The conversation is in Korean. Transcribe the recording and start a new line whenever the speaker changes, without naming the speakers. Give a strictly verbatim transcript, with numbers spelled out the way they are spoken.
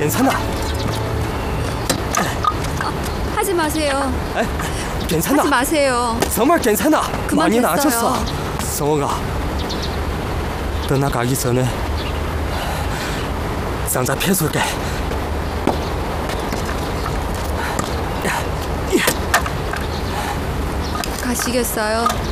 괜찮아.
아, 하지 마세요.
에? 괜찮아.
하지 마세요.
정말 괜찮아.
그만
많이
됐어요.
나아졌어. 성호가 떠나가기 전에 쌍자 패줄게.
가시겠어요?